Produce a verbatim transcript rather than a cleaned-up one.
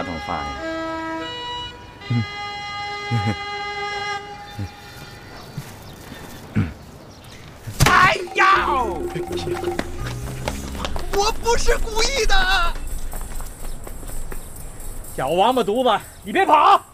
种发呀？ 哎呀！我不是故意的。 小王八犊子，你别跑！